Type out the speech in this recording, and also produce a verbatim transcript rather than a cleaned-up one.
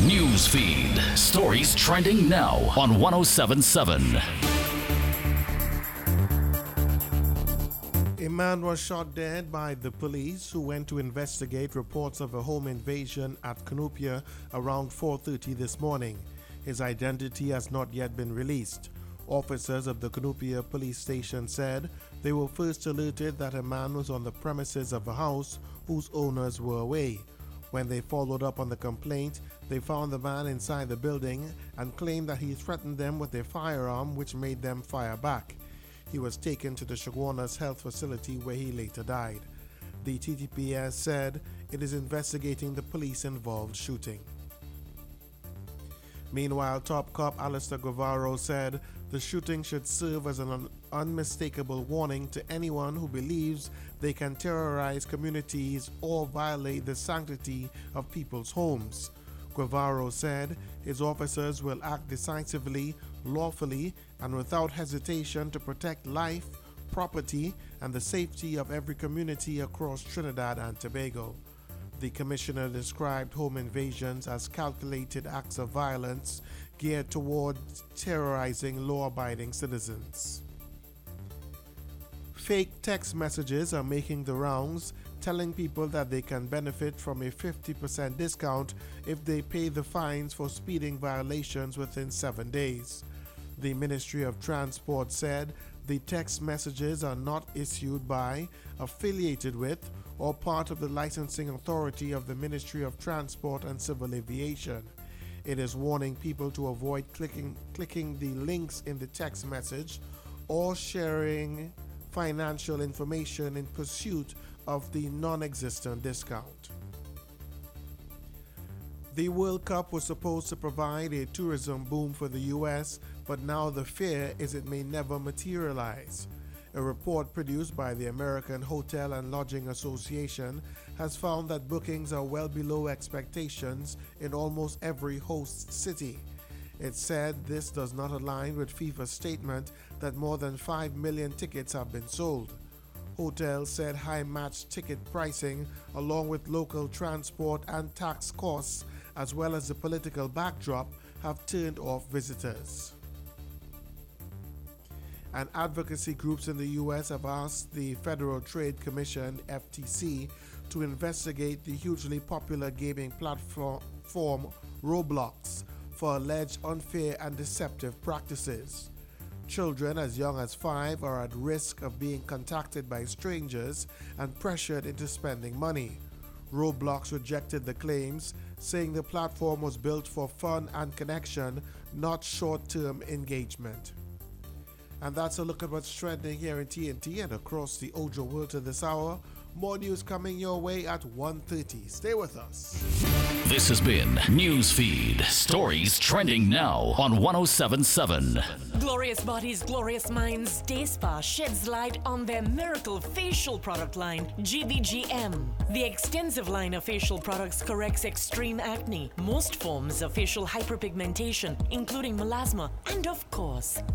News feed. Stories trending now on one oh seven point seven. A man was shot dead by the police who went to investigate reports of a home invasion at Cunupia around four thirty this morning. His identity has not yet been released. Officers of the Cunupia police station said they were first alerted that a man was on the premises of a house whose owners were away. When they followed up on the complaint, they found the man inside the building and claimed that he threatened them with a firearm, which made them fire back. He was taken to the Chaguanas Health Facility where he later died. The T T P S said it is investigating the police-involved shooting. Meanwhile, top cop Alistair Guevara said the shooting should serve as an un- unmistakable warning to anyone who believes they can terrorize communities or violate the sanctity of people's homes. Guevara said his officers will act decisively, lawfully, and without hesitation to protect life, property, and the safety of every community across Trinidad and Tobago. The commissioner described home invasions as calculated acts of violence geared toward terrorizing law-abiding citizens. Fake text messages are making the rounds, telling people that they can benefit from a fifty percent discount if they pay the fines for speeding violations within seven days. The Ministry of Transport said the text messages are not issued by, affiliated with, or part of the licensing authority of the Ministry of Transport and Civil Aviation. It is warning people to avoid clicking, clicking the links in the text message or sharing financial information in pursuit of the non-existent discount. The World Cup was supposed to provide a tourism boom for the U S, but now the fear is it may never materialize. A report produced by the American Hotel and Lodging Association has found that bookings are well below expectations in almost every host city. It said this does not align with FIFA's statement that more than five million tickets have been sold. Hotels said high match ticket pricing, along with local transport and tax costs, as well as the political backdrop, have turned off visitors. And advocacy groups in the U S have asked the Federal Trade Commission, F T C, to investigate the hugely popular gaming platform Roblox for alleged unfair and deceptive practices. Children as young as five are at risk of being contacted by strangers and pressured into spending money. Roblox rejected the claims, saying the platform was built for fun and connection, not short-term engagement. And that's a look at what's trending here in T N T and across the Ojo world to this hour. More news coming your way at one thirty. Stay with us. This has been Newsfeed. Stories trending now on one oh seven point seven. Glorious Bodies, Glorious Minds, Day Spa sheds light on their miracle facial product line, G B G M. The extensive line of facial products corrects extreme acne, most forms of facial hyperpigmentation, including melasma, and of course,